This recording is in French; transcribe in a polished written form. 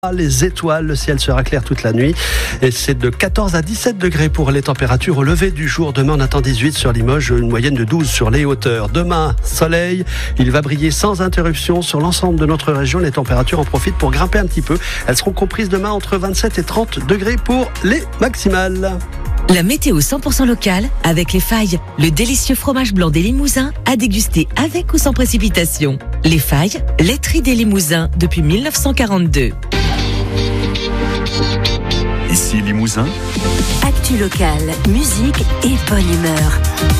Les étoiles, le ciel sera clair toute la nuit et c'est de 14 à 17 degrés pour les températures au lever du jour. Demain on attend 18 sur Limoges, une moyenne de 12 sur les hauteurs. Demain, soleil, il va briller sans interruption sur l'ensemble de notre région. Les températures en profitent pour grimper un petit peu. Elles seront comprises demain entre 27 et 30 degrés pour les maximales. La météo 100% locale avec Les Failles, le délicieux fromage blanc des Limousins à déguster avec ou sans précipitation. Les Failles, laiterie des Limousins depuis 1942. Ici Limousin. Actu locale, musique et bonne humeur.